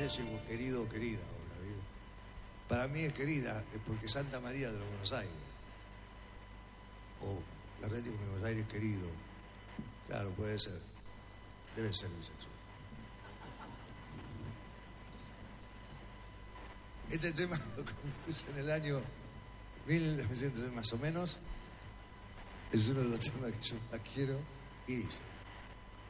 decimos querido o querida ahora, ¿viste? Para mí es querida, es porque Santa María de los Buenos Aires. O la Atlético de Buenos Aires querido. Claro, puede ser. Debe ser bisexual. Este tema lo compuse en el año 1900 más o menos. Es uno de los temas que yo más quiero. Y dice...